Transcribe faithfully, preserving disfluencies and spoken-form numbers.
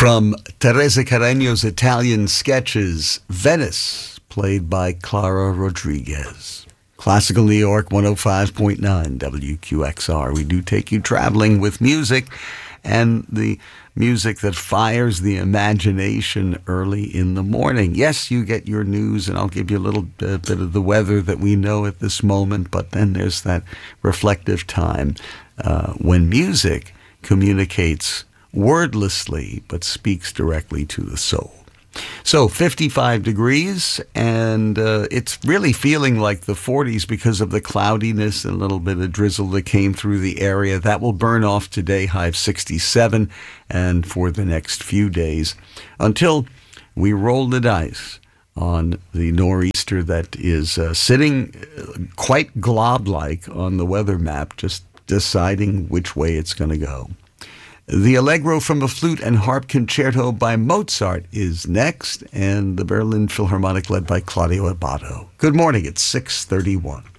From Teresa Carreño's Italian sketches, Venice, played by Clara Rodriguez. Classical New York, one oh five point nine W Q X R. We do take you traveling with music, and the music that fires the imagination early in the morning. Yes, you get your news, and I'll give you a little bit of the weather that we know at this moment, but then there's that reflective time uh, when music communicates wordlessly, but speaks directly to the soul. So fifty-five degrees, and uh, it's really feeling like the forties because of the cloudiness and a little bit of drizzle that came through the area. That will burn off today, high of sixty-seven, and for the next few days until we roll the dice on the nor'easter that is uh, sitting quite glob-like on the weather map, just deciding which way it's going to go. The Allegro from a Flute and Harp Concerto by Mozart is next, and the Berlin Philharmonic led by Claudio Abbado. Good morning, it's six thirty-one.